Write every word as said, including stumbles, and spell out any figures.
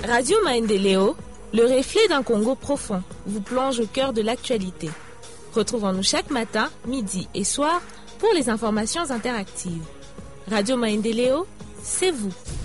Radio Maendeleo, le reflet d'un Congo profond, vous plonge au cœur de l'actualité. Retrouvons-nous chaque matin, midi et soir pour les informations interactives. Radio Maendeleo, c'est vous.